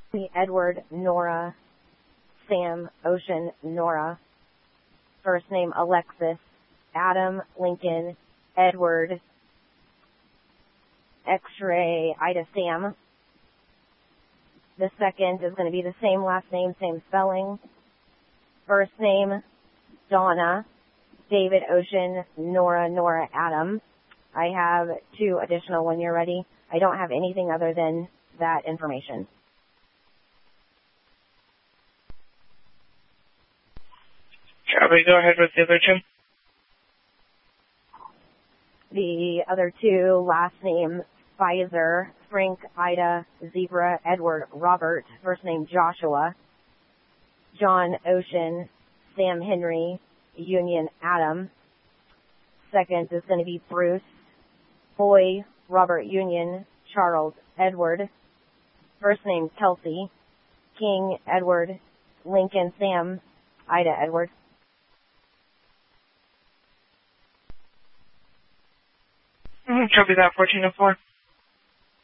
Edward, Nora, Sam, Ocean, Nora. First name Alexis, Adam, Lincoln, Edward, X-ray, Ida, Sam. The second is going to be the same last name, same spelling. First name Donna, David, Ocean, Nora, Nora, Adam. I have 2 additional when you're ready. I don't have anything other than that information. Copy, go ahead with the other 2. The other 2, last name Pfizer, Frank, Ida, Zebra, Edward, Robert. First name Joshua, John, Ocean, Sam, Henry, Union, Adam. Second is going to be Bruce, Boy, Robert, Union, Charles, Edward. First name Kelsey, King, Edward, Lincoln, Sam, Ida, Edward. Copy that, 1404.